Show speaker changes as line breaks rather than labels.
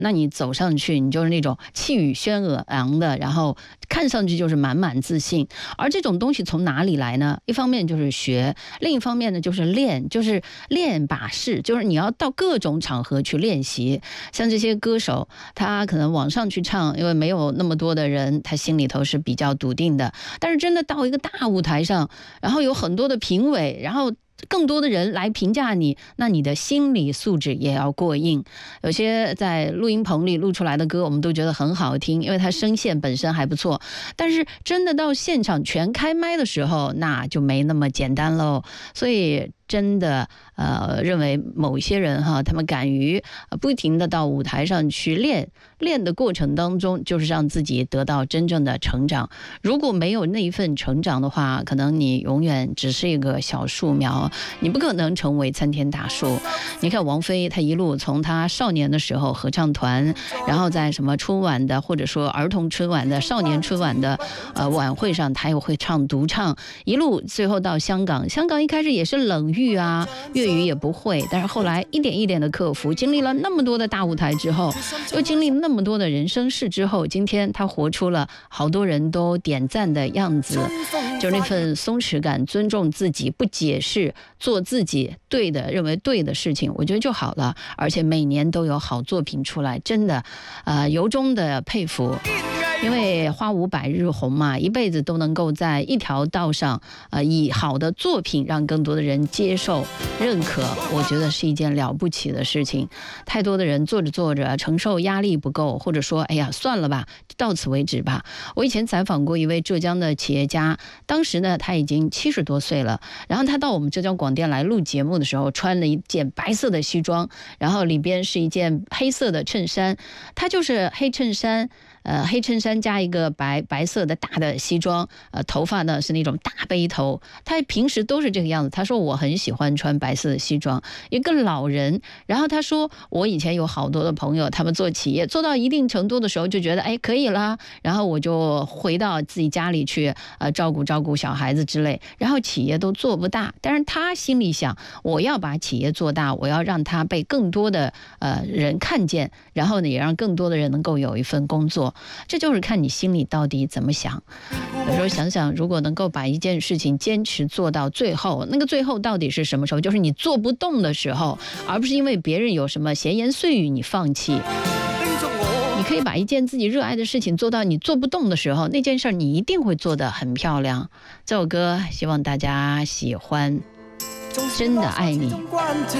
那你走上去，你就是那种气宇轩昂的，然后看上去就是满满自信。而这种东西从哪里来呢？一方面就是学，另一方面呢就是练，就是练把式，就是你要到各种场合去练习。像这些歌手，他可能网上去唱，因为没有那么多的人，他心里头是比较笃定的。但是真的到一个大舞台上，然后有很多的评委，然后更多的人来评价你，那你的心理素质也要过硬。有些在录音棚里录出来的歌，我们都觉得很好听，因为它声线本身还不错。但是真的到现场全开麦的时候，那就没那么简单喽。所以真的认为某一些人哈，他们敢于不停的到舞台上去练的过程当中，就是让自己得到真正的成长。如果没有那一份成长的话，可能你永远只是一个小树苗，你不可能成为参天大树。你看王菲，她一路从她少年的时候合唱团，然后在什么春晚的或者说儿童春晚的少年春晚的晚会上，她又会唱独唱，一路最后到香港一开始也是冷遇啊，粤语也不会，但是后来一点一点的克服，经历了那么多的大舞台之后，又经历那么多的人生事之后，今天他活出了好多人都点赞的样子，就是那份松弛感，尊重自己，不解释，做自己对的认为对的事情，我觉得就好了。而且每年都有好作品出来，真的由衷的佩服。因为花无百日红嘛，一辈子都能够在一条道上以好的作品让更多的人接受认可，我觉得是一件了不起的事情。太多的人做着做着承受压力不够，或者说哎呀算了吧，到此为止吧。我以前采访过一位浙江的企业家，当时呢他已经70多岁了，然后他到我们浙江广电来录节目的时候，穿了一件白色的西装，然后里边是一件黑色的衬衫，他就是黑衬衫加一个白色的大的西装，头发呢是那种大背头，他平时都是这个样子。他说我很喜欢穿白色的西装，一个老人。然后他说我以前有好多的朋友，他们做企业做到一定程度的时候就觉得哎可以啦，然后我就回到自己家里去照顾小孩子之类，然后企业都做不大。但是他心里想，我要把企业做大，我要让它被更多的人看见，然后呢也让更多的人能够有一份工作。这就是看你心里到底怎么想。有时候想想，如果能够把一件事情坚持做到最后，那个最后到底是什么时候？就是你做不动的时候，而不是因为别人有什么闲言碎语你放弃。你可以把一件自己热爱的事情做到你做不动的时候，那件事你一定会做得很漂亮。这首歌希望大家喜欢，真的爱你。